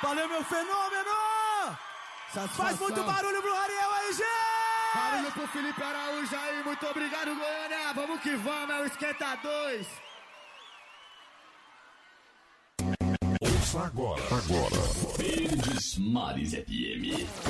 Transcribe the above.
Valeu, meu fenômeno! Satisfação. Faz muito barulho pro Ariel aí, gente! Barulho pro Felipe Araújo aí, muito obrigado, Goiânia. Vamos que vamos, é o Esquenta 2. Ouça agora. Verdes Mares FM.